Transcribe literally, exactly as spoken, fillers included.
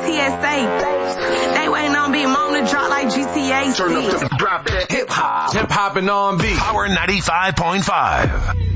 T S A. They waiting on Big Mom to drop like G T A. Turn up the drop that hip hop. Hip hop and R and B. Power ninety-five point five.